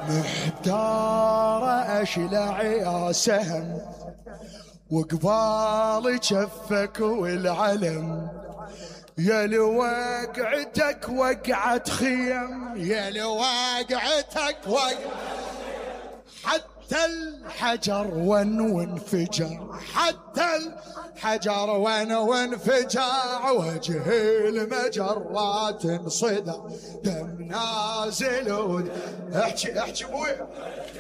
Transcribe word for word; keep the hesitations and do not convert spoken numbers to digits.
محتار اشلع يا سهم وقبال جفك والعلم، يا لوقعتك وقعت خيم، يا لوقعتك وقعت حتى الحجر ون وانفجر، حتى الحجر ون وانفجر، وجه المجرات انصدى دم نازل. احكي احكي ابوي.